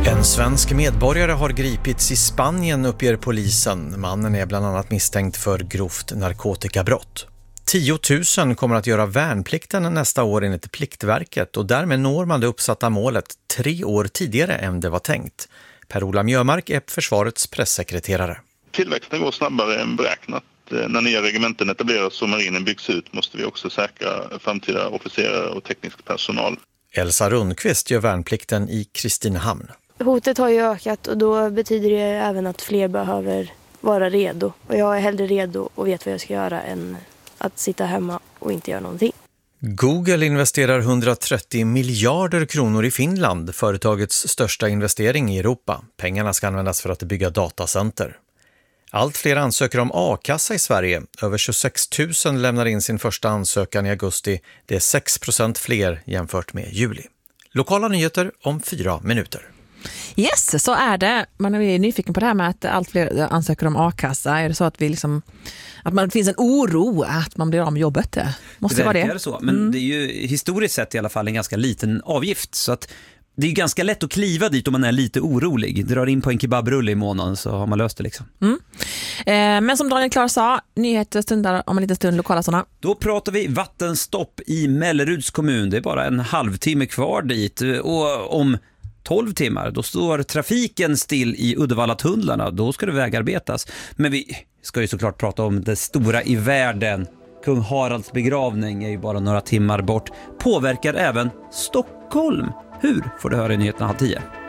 En svensk medborgare har gripits i Spanien, uppger polisen. Mannen är bland annat misstänkt för grovt narkotikabrott. 10 000 kommer att göra värnplikten nästa år enligt Pliktverket och därmed når man det uppsatta målet 3 år tidigare än det var tänkt. Per-Ola Mjömark är försvarets pressekreterare. Tillväxten går snabbare än beräknat. När nya regementen etableras och marinen byggs ut måste vi också säkra framtida officerare och teknisk personal. Elsa Rundqvist gör värnplikten i Kristinehamn. Hotet har ju ökat och då betyder det även att fler behöver vara redo. Och jag är hellre redo och vet vad jag ska göra än att sitta hemma och inte göra någonting. Google investerar 130 miljarder kronor i Finland, företagets största investering i Europa. Pengarna ska användas för att bygga datacenter. Allt fler ansöker om a-kassa i Sverige. Över 26 000 lämnar in sin första ansökan i augusti. Det är 6% fler jämfört med juli. Lokala nyheter om 4 minuter. Yes, så är det. Man är nyfiken på det här med att allt fler ansöker om a-kassa. Är det så att vi liksom, att det finns en oro att man blir av med jobbet? Måste det vara det? Så, men det är ju historiskt sett i alla fall en ganska liten avgift, så att det är ganska lätt att kliva dit om man är lite orolig. Drar in på en kebabrulle i månaden så har man löst det liksom. Men som Daniel Klar sa, nyheter stundar om en liten stund, lokala sådana. Då pratar vi vattenstopp i Melleruds kommun. Det är bara en halvtimme kvar dit. Och om 12 timmar, då står trafiken still i Uddevalla-tunnlarna. Då ska det vägarbetas. Men vi ska ju såklart prata om det stora i världen. Kung Haralds begravning är ju bara några timmar bort. Påverkar även Stockholm. Hur får du höra i nyheterna 9:30.